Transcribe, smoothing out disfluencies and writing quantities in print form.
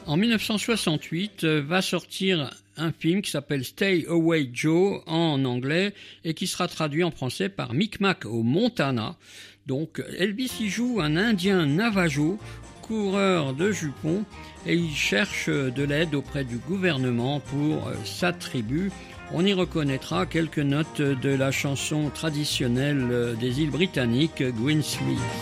En 1968 va sortir un film qui s'appelle Stay Away Joe en anglais et qui sera traduit en français par Micmac au Montana. Donc Elvis y joue un Indien Navajo, coureur de jupons, et il cherche de l'aide auprès du gouvernement pour sa tribu. On y reconnaîtra quelques notes de la chanson traditionnelle des îles britanniques, Greensleeve.